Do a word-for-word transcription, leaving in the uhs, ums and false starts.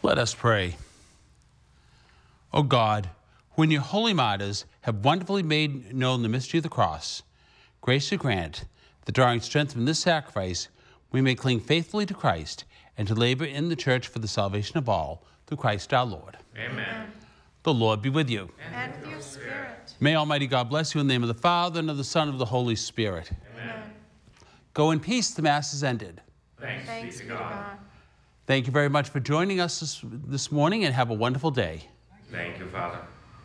Let us pray. O God, who in your holy martyrs have wonderfully made known the mystery of the cross, graciously grant that, drawing strength from this sacrifice, we may cling faithfully to Christ and to labor in the church for the salvation of all, through Christ our Lord. Amen. The Lord be with you. And with your spirit. May Almighty God bless you in the name of the Father, and of the Son, and of the Holy Spirit. Amen. Go in peace. The Mass is ended. Thanks, Thanks be to God. Thank you very much for joining us this, this morning, and have a wonderful day. Thank you, Father.